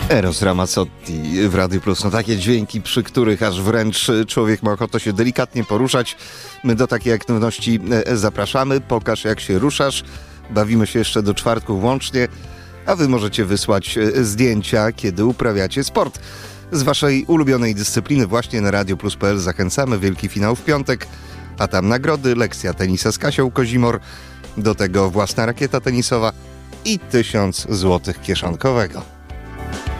Eros Ramazzotti w Radiu Plus. No takie dźwięki, przy których aż wręcz człowiek ma ochotę się delikatnie poruszać. My do takiej aktywności zapraszamy. Pokaż, jak się ruszasz. Bawimy się jeszcze do czwartku włącznie, a wy możecie wysłać zdjęcia, kiedy uprawiacie sport. Z waszej ulubionej dyscypliny właśnie na radioplus.pl zachęcamy. Wielki finał w piątek, a tam nagrody, lekcja tenisa z Kasią Kozimor, do tego własna rakieta tenisowa i 1000 złotych kieszonkowego.